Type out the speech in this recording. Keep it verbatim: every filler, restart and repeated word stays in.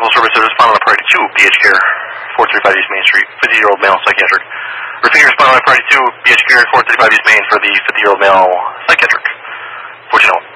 medical services responded on priority two, B H Care, four thirty-five East Main Street, fifty-year-old male psychiatric. Receiving responded on priority two, B H Care, four thirty-five East Main for the fifty-year-old male psychiatric. fourteen oh.